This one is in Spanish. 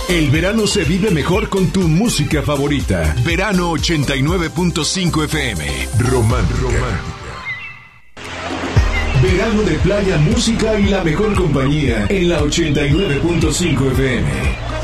El verano se vive mejor con tu música favorita. Verano 89.5 FM. Romántica. Verano de playa, música y la mejor compañía en la 89.5 FM.